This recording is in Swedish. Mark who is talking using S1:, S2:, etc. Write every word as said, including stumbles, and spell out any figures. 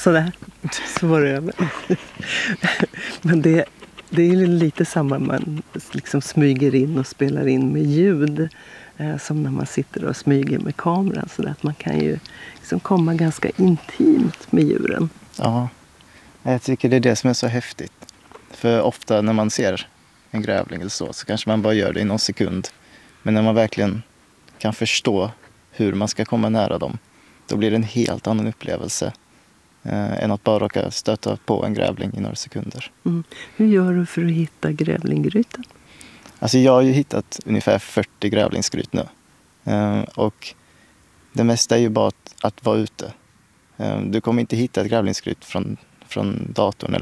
S1: sådär, så var det över. Men det, det är lite samma, man liksom smyger in och spelar in med ljud. Eh, som när man sitter och smyger med kameran. Så att man kan ju liksom komma ganska intimt med djuren.
S2: Ja, jag tycker det är det som är så häftigt. För ofta när man ser en grävling eller så, så kanske man bara gör det i någon sekund. Men när man verkligen kan förstå hur man ska komma nära dem, då blir det en helt annan upplevelse eh, än att bara råka stöta på en grävling i några sekunder.
S1: Mm. Hur gör du för att hitta grävlinggryten?
S2: Alltså jag har ju hittat ungefär fyrtio grävlingsgryt nu. Eh, och det mesta är ju bara att, att vara ute. Eh, du kommer inte hitta ett grävlingsgryt från, från datorn eller